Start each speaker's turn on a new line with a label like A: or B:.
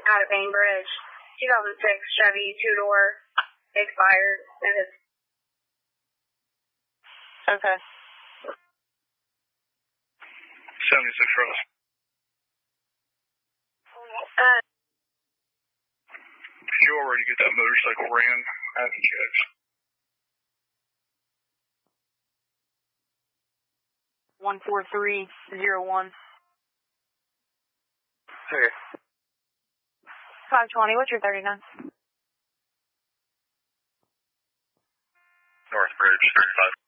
A: out of Bainbridge. 2006 Chevy 2-door, expired, and it's...
B: Okay.
C: 76 Rose. Did you already get that motorcycle ran? I haven't checked.
B: 14301.
C: Okay.
B: 520, what's your 39?
C: Northbridge, 35.